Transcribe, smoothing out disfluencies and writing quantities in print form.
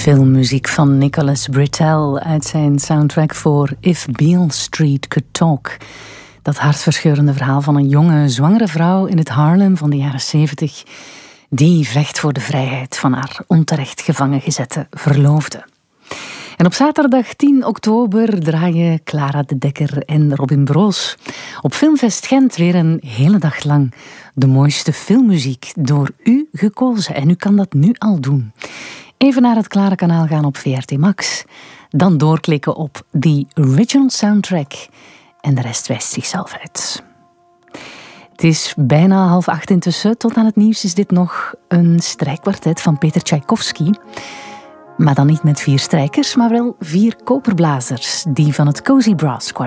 Filmmuziek van Nicholas Britell uit zijn soundtrack voor If Beale Street Could Talk. Dat hartverscheurende verhaal van een jonge, zwangere vrouw in het Harlem van de jaren 70... die vecht voor de vrijheid van haar onterecht gevangen gezette verloofde. En op zaterdag 10 oktober draaien Clara de Dekker en Robin Broos op Filmfest Gent weer een hele dag lang de mooiste filmmuziek door u gekozen. En u kan dat nu al doen. Even naar het Klare kanaal gaan op VRT Max. Dan doorklikken op The Original Soundtrack. En de rest wijst zichzelf uit. Het is bijna 7:30 intussen. Tot aan het nieuws is dit nog een strijkkwartet van Peter Tchaikovsky. Maar dan niet met 4 strijkers, maar wel 4 koperblazers. Die van het Cozy Brass Quartet.